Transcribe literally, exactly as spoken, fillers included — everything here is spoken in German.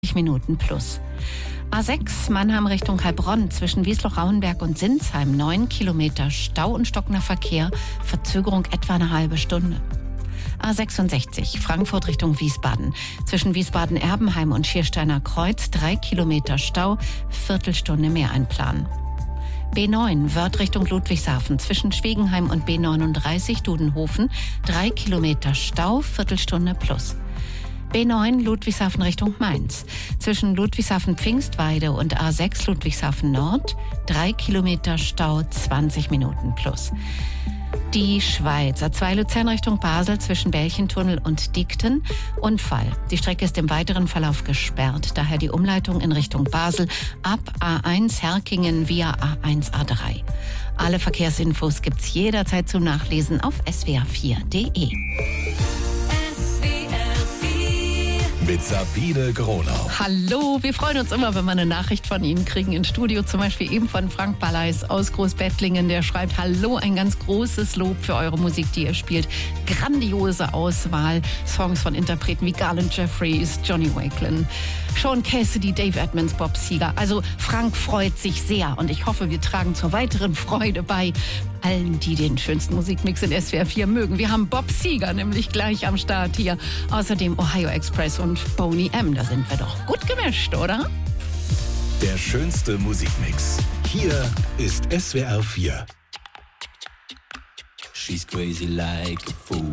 dreißig Minuten plus. A sechs Mannheim Richtung Heilbronn zwischen Wiesloch-Rauenberg und Sinsheim neun Kilometer Stau und stockender Verkehr, Verzögerung etwa eine halbe Stunde. A sechsundsechzig Frankfurt Richtung Wiesbaden zwischen Wiesbaden-Erbenheim und Schiersteiner Kreuz drei Kilometer Stau, Viertelstunde mehr einplanen. B neun Wörth Richtung Ludwigshafen zwischen Schwegenheim und B neununddreißig Dudenhofen drei Kilometer Stau, Viertelstunde plus. B neun Ludwigshafen Richtung Mainz zwischen Ludwigshafen-Pfingstweide und A sechs Ludwigshafen Nord drei Kilometer Stau, zwanzig Minuten plus. Die Schweiz, A zwei Luzern Richtung Basel zwischen Bällchentunnel und Diekten, Unfall. Die Strecke ist im weiteren Verlauf gesperrt, daher die Umleitung in Richtung Basel ab A eins Herkingen via A eins A drei. Alle Verkehrsinfos gibt's jederzeit zum Nachlesen auf s w r vier punkt d e. Mit Sabine Gronau. Hallo, wir freuen uns immer, wenn wir eine Nachricht von Ihnen kriegen ins Studio, zum Beispiel eben von Frank Balleis aus Großbettlingen, der schreibt: Hallo, ein ganz großes Lob für eure Musik, die ihr spielt. Grandiose Auswahl, Songs von Interpreten wie Garland Jeffries, Johnny Wakelin, Sean Cassidy, Dave Edmonds, Bob Seger. Also Frank freut sich sehr und ich hoffe, wir tragen zur weiteren Freude bei allen, die den schönsten Musikmix in S W R vier mögen. Wir haben Bob Seger nämlich gleich am Start hier. Außerdem Ohio Express und Boney M. Da sind wir doch gut gemischt, oder? Der schönste Musikmix. Hier ist S W R vier. She's crazy like a fool.